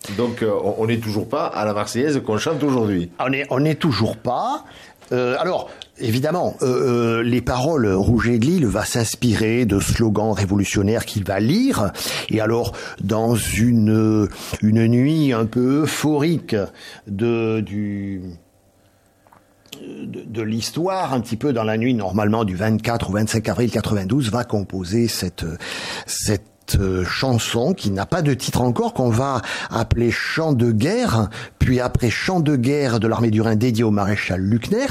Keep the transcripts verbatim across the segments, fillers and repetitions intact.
Donc euh, on n'est toujours pas à la Marseillaise qu'on chante aujourd'hui. On n'est on est toujours pas. Euh, alors, évidemment, euh, les paroles, Rouget de L'Isle va s'inspirer de slogans révolutionnaires qu'il va lire. Et alors, dans une une nuit un peu euphorique de du de, de l'histoire, un petit peu dans la nuit normalement du vingt-quatre ou vingt-cinq avril quatre-vingt-douze, va composer cette cette chanson qui n'a pas de titre encore, qu'on va appeler Chant de guerre, puis après Chant de guerre de l'armée du Rhin dédié au maréchal Luckner.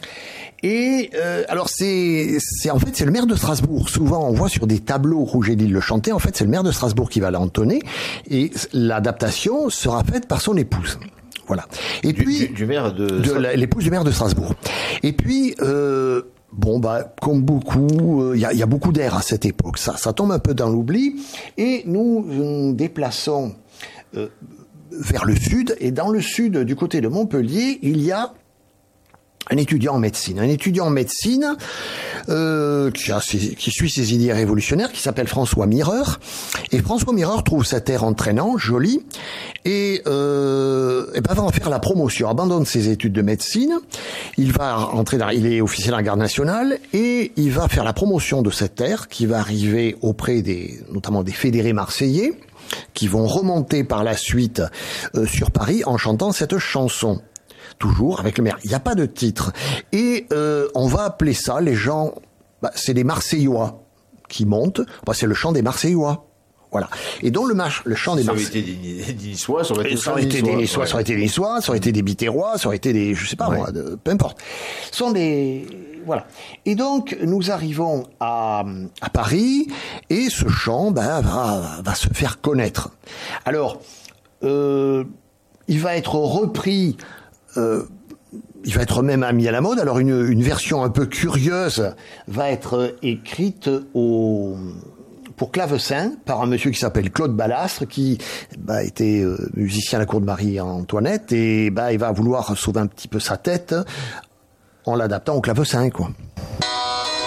Et euh, alors c'est c'est en fait c'est le maire de Strasbourg. Souvent on voit sur des tableaux Rouget de L'Isle le chanter. En fait c'est le maire de Strasbourg qui va l'entonner et l'adaptation sera faite par son épouse. Voilà. Et du, puis du, du maire de, de la, l'épouse du maire de Strasbourg. Et puis euh, Bon, bah, comme beaucoup, il euh, y, y a beaucoup d'air à cette époque. Ça, ça tombe un peu dans l'oubli. Et nous nous déplaçons euh, vers le sud. Et dans le sud, du côté de Montpellier, il y a un étudiant en médecine. Un étudiant en médecine euh, qui, a ses, qui suit ses idées révolutionnaires, qui s'appelle François Mireur. Et François Mireur trouve cet air entraînant, joli, et, euh, et ben va en faire la promotion. Abandonne ses études de médecine. Il va entrer dans, il est officier de la garde nationale et il va faire la promotion de cet air qui va arriver auprès des, notamment des fédérés marseillais, qui vont remonter par la suite euh, sur Paris en chantant cette chanson. Toujours avec le maire. Il n'y a pas de titre. Et euh, on va appeler ça, les gens, bah, c'est des Marseillois qui montent. Bah, c'est le chant des Marseillois. Voilà. Et donc le, marche, le chant des Marseillois. Ça aurait été des Niçois, ça aurait été, ça aurait été des Niçois, ça aurait été des Niçois, ça aurait été des Biterrois, ça aurait été des, je sais pas ouais. moi, de, peu importe. Ce sont des, voilà. Et donc nous arrivons à, à Paris et ce chant, ben, va, va se faire connaître. Alors, euh, il va être repris. Euh, il va être même mis à la mode. Alors une, une version un peu curieuse va être écrite au, pour clavecin par un monsieur qui s'appelle Claude Ballastre, qui bah, était euh, musicien à la cour de Marie-Antoinette, et bah, il va vouloir sauver un petit peu sa tête en l'adaptant au clavecin, quoi.